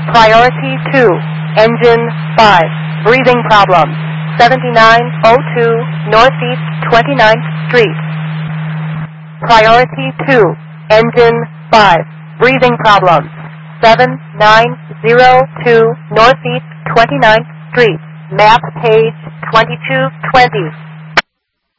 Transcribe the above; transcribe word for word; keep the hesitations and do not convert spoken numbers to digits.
Priority two, engine five, breathing problems, seventy-nine oh two Northeast twenty-ninth Street. Priority two, engine five, breathing problems, seven nine oh two Northeast twenty-ninth Street. Map page twenty-two twenty.